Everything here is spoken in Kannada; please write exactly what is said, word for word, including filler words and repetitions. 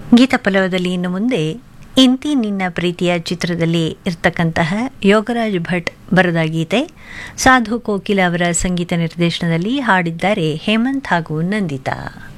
ಗೀತಪಲ್ಲವದಲ್ಲಿ ಇನ್ನು ಮುಂದೆ ಇಂತಿ ನಿನ್ನ ಪ್ರೀತಿಯ ಚಿತ್ರದಲ್ಲಿ ಇರ್ತಕ್ಕಂತಹ ಯೋಗರಾಜ್ ಭಟ್ ಬರೆದ ಗೀತೆ, ಸಾಧು ಕೋಕಿಲ ಅವರ ಸಂಗೀತ ನಿರ್ದೇಶನದಲ್ಲಿ ಹಾಡಿದ್ದಾರೆ ಹೇಮಂತ್ ಹಾಗೂ ನಂದಿತಾ.